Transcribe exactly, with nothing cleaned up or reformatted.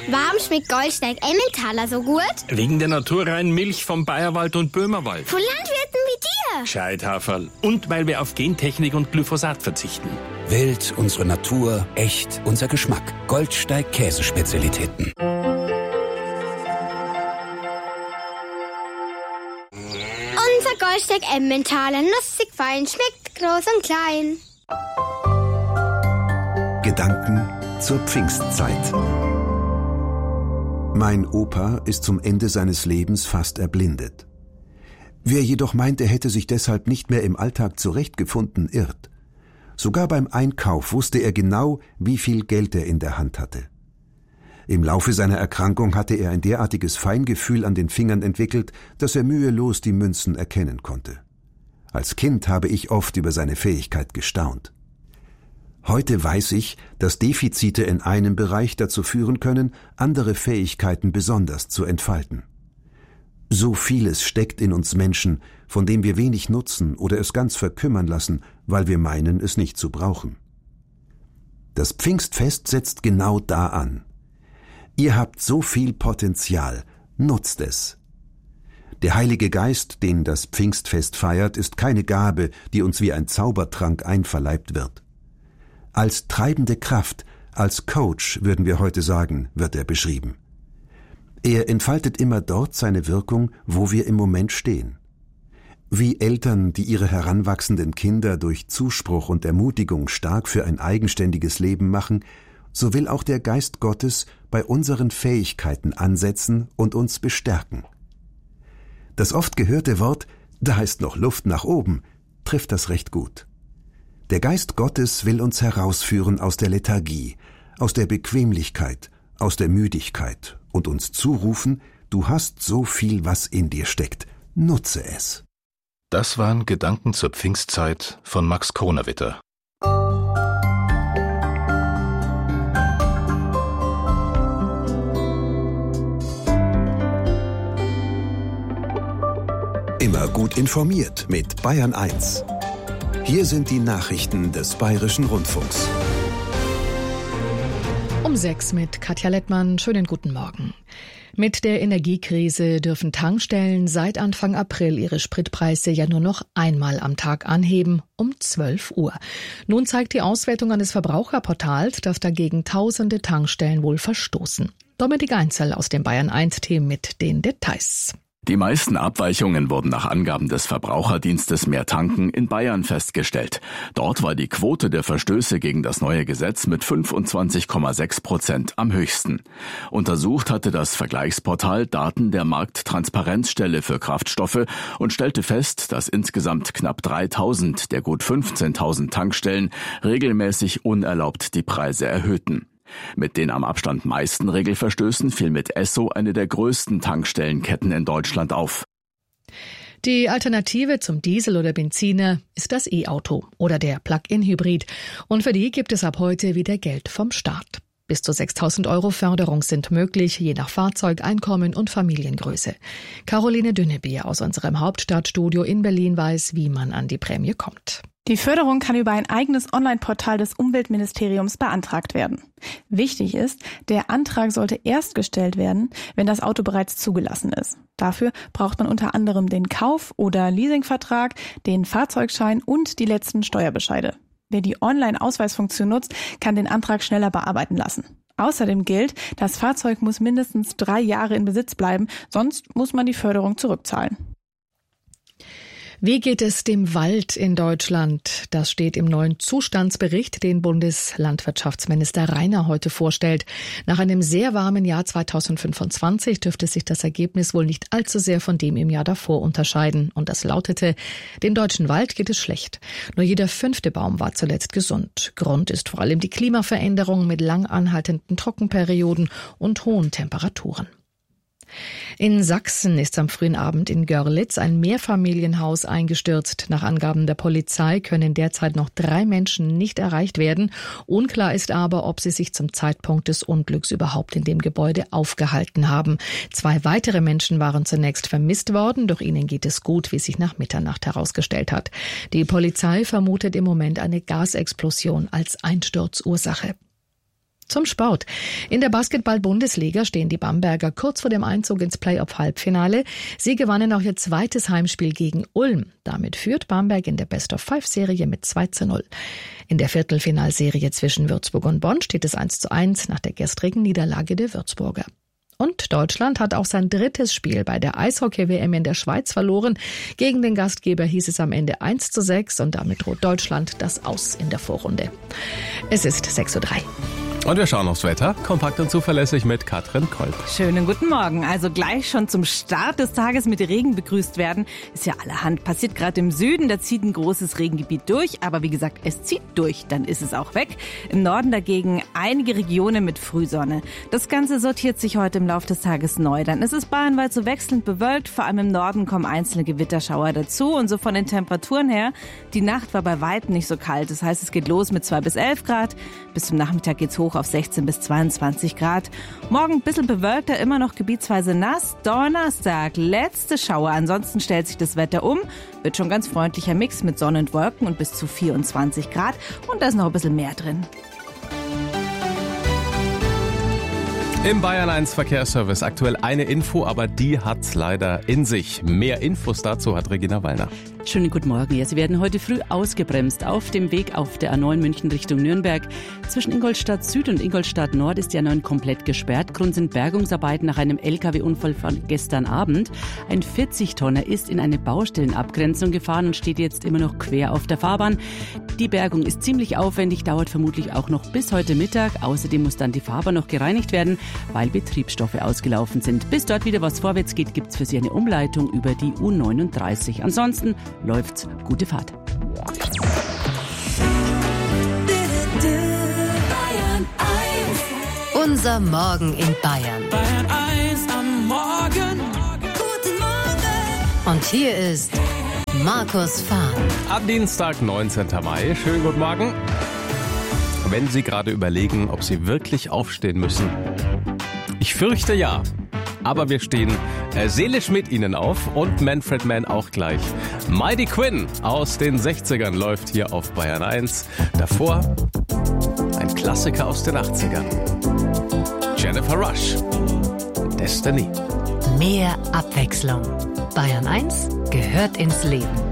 Warum schmeckt Goldsteig Emmentaler so gut? Wegen der naturreinen Milch vom Bayerwald und Böhmerwald. Von Landwirten wie dir. Gescheithaferl. Und weil wir auf Gentechnik und Glyphosat verzichten. Wild, unsere Natur, echt, unser Geschmack. Goldsteig Käsespezialitäten. Unser Goldsteig Emmentaler, nussig fein, schmeckt groß und klein. Gedanken zur Pfingstzeit. Mein Opa ist zum Ende seines Lebens fast erblindet. Wer jedoch meint, er hätte sich deshalb nicht mehr im Alltag zurechtgefunden, irrt. Sogar beim Einkauf wusste er genau, wie viel Geld er in der Hand hatte. Im Laufe seiner Erkrankung hatte er ein derartiges Feingefühl an den Fingern entwickelt, dass er mühelos die Münzen erkennen konnte. Als Kind habe ich oft über seine Fähigkeit gestaunt. Heute weiß ich, dass Defizite in einem Bereich dazu führen können, andere Fähigkeiten besonders zu entfalten. So vieles steckt in uns Menschen, von dem wir wenig nutzen oder es ganz verkümmern lassen, weil wir meinen, es nicht zu brauchen. Das Pfingstfest setzt genau da an. Ihr habt so viel Potenzial, nutzt es. Der Heilige Geist, den das Pfingstfest feiert, ist keine Gabe, die uns wie ein Zaubertrank einverleibt wird. Als treibende Kraft, als Coach, würden wir heute sagen, wird er beschrieben. Er entfaltet immer dort seine Wirkung, wo wir im Moment stehen. Wie Eltern, die ihre heranwachsenden Kinder durch Zuspruch und Ermutigung stark für ein eigenständiges Leben machen, so will auch der Geist Gottes bei unseren Fähigkeiten ansetzen und uns bestärken. Das oft gehörte Wort, da ist noch Luft nach oben, trifft das recht gut. Der Geist Gottes will uns herausführen aus der Lethargie, aus der Bequemlichkeit, aus der Müdigkeit und uns zurufen, du hast so viel, was in dir steckt, nutze es. Das waren Gedanken zur Pfingstzeit von Max Kronawitter. Immer gut informiert mit Bayern eins. Hier sind die Nachrichten des Bayerischen Rundfunks. Um sechs mit Katja Lettmann. Schönen guten Morgen. Mit der Energiekrise dürfen Tankstellen seit Anfang April ihre Spritpreise ja nur noch einmal am Tag anheben, um zwölf Uhr. Nun zeigt die Auswertung eines Verbraucherportals, dass dagegen tausende Tankstellen wohl verstoßen. Dominik Einzel aus dem Bayern eins Team mit den Details. Die meisten Abweichungen wurden nach Angaben des Verbraucherdienstes Mehr Tanken in Bayern festgestellt. Dort war die Quote der Verstöße gegen das neue Gesetz mit fünfundzwanzig Komma sechs Prozent am höchsten. Untersucht hatte das Vergleichsportal Daten der Markttransparenzstelle für Kraftstoffe und stellte fest, dass insgesamt knapp dreitausend der gut fünfzehntausend Tankstellen regelmäßig unerlaubt die Preise erhöhten. Mit den am Abstand meisten Regelverstößen fiel mit Esso eine der größten Tankstellenketten in Deutschland auf. Die Alternative zum Diesel oder Benziner ist das E-Auto oder der Plug-in-Hybrid. Und für die gibt es ab heute wieder Geld vom Staat. Bis zu sechstausend Euro Förderung sind möglich, je nach Fahrzeug, Einkommen und Familiengröße. Caroline Dünnebier aus unserem Hauptstadtstudio in Berlin weiß, wie man an die Prämie kommt. Die Förderung kann über ein eigenes Online-Portal des Umweltministeriums beantragt werden. Wichtig ist, der Antrag sollte erst gestellt werden, wenn das Auto bereits zugelassen ist. Dafür braucht man unter anderem den Kauf- oder Leasingvertrag, den Fahrzeugschein und die letzten Steuerbescheide. Wer die Online-Ausweisfunktion nutzt, kann den Antrag schneller bearbeiten lassen. Außerdem gilt, das Fahrzeug muss mindestens drei Jahre in Besitz bleiben, sonst muss man die Förderung zurückzahlen. Wie geht es dem Wald in Deutschland? Das steht im neuen Zustandsbericht, den Bundeslandwirtschaftsminister Rainer heute vorstellt. Nach einem sehr warmen Jahr zweitausendfünfundzwanzig dürfte sich das Ergebnis wohl nicht allzu sehr von dem im Jahr davor unterscheiden. Und das lautete, dem deutschen Wald geht es schlecht. Nur jeder fünfte Baum war zuletzt gesund. Grund ist vor allem die Klimaveränderung mit lang anhaltenden Trockenperioden und hohen Temperaturen. In Sachsen ist am frühen Abend in Görlitz ein Mehrfamilienhaus eingestürzt. Nach Angaben der Polizei können derzeit noch drei Menschen nicht erreicht werden. Unklar ist aber, ob sie sich zum Zeitpunkt des Unglücks überhaupt in dem Gebäude aufgehalten haben. Zwei weitere Menschen waren zunächst vermisst worden, doch ihnen geht es gut, wie sich nach Mitternacht herausgestellt hat. Die Polizei vermutet im Moment eine Gasexplosion als Einsturzursache. Zum Sport. In der Basketball-Bundesliga stehen die Bamberger kurz vor dem Einzug ins Play-Off-Halbfinale. Sie gewannen auch ihr zweites Heimspiel gegen Ulm. Damit führt Bamberg in der Best-of-Five-Serie mit zwei zu null. In der Viertelfinalserie zwischen Würzburg und Bonn steht es eins zu eins nach der gestrigen Niederlage der Würzburger. Und Deutschland hat auch sein drittes Spiel bei der Eishockey-W M in der Schweiz verloren. Gegen den Gastgeber hieß es am Ende eins zu sechs und damit droht Deutschland das Aus in der Vorrunde. Es ist sechs Uhr drei. Und wir schauen aufs Wetter, kompakt und zuverlässig mit Katrin Kolb. Schönen guten Morgen. Also gleich schon zum Start des Tages mit Regen begrüßt werden. Ist ja allerhand. Passiert gerade im Süden, da zieht ein großes Regengebiet durch. Aber wie gesagt, es zieht durch, dann ist es auch weg. Im Norden dagegen einige Regionen mit Frühsonne. Das Ganze sortiert sich heute im Laufe des Tages neu. Dann ist es bayernweit so wechselnd bewölkt. Vor allem im Norden kommen einzelne Gewitterschauer dazu. Und so von den Temperaturen her, die Nacht war bei weitem nicht so kalt. Das heißt, es geht los mit zwei bis elf Grad. Bis zum Nachmittag geht's hoch auf sechzehn bis zweiundzwanzig Grad. Morgen ein bisschen bewölkter, immer noch gebietsweise nass. Donnerstag, letzte Schauer. Ansonsten stellt sich das Wetter um. Wird schon ganz freundlicher Mix mit Sonne und Wolken und bis zu vierundzwanzig Grad. Und da ist noch ein bisschen mehr drin. Im Bayern eins Verkehrsservice aktuell eine Info, aber die hat's leider in sich. Mehr Infos dazu hat Regina Wallner. Schönen guten Morgen. Ja, Sie werden heute früh ausgebremst auf dem Weg auf der A neun München Richtung Nürnberg. Zwischen Ingolstadt Süd und Ingolstadt Nord ist die A neun komplett gesperrt. Grund sind Bergungsarbeiten nach einem L K W-Unfall von gestern Abend. Ein vierzig Tonner ist in eine Baustellenabgrenzung gefahren und steht jetzt immer noch quer auf der Fahrbahn. Die Bergung ist ziemlich aufwendig, dauert vermutlich auch noch bis heute Mittag. Außerdem muss dann die Fahrbahn noch gereinigt werden, weil Betriebsstoffe ausgelaufen sind. Bis dort wieder was vorwärts geht, gibt's für Sie eine Umleitung über die U neununddreißig. Ansonsten läuft's. Gute Fahrt. Unser Morgen in Bayern. Bayern eins am Morgen. Guten Morgen. Und hier ist Markus Fahn. Am Dienstag, neunzehnten Mai. Schönen guten Morgen. Wenn Sie gerade überlegen, ob Sie wirklich aufstehen müssen. Ich fürchte ja. Aber wir stehen äh, seelisch mit Ihnen auf und Manfred Mann auch gleich. Mighty Quinn aus den sechzigern läuft hier auf Bayern eins. Davor ein Klassiker aus den achtzigern. Jennifer Rush, Destiny. Mehr Abwechslung. Bayern eins gehört ins Leben.